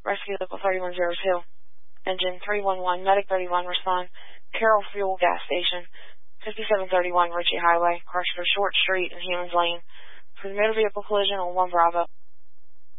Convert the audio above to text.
Rescue Local 3102. Engine 311, Medic 31, respond. Carroll Fuel Gas Station, 5731 Ritchie Highway, Crushford Short Street and Humans Lane. For the motor vehicle collision on 1 Bravo.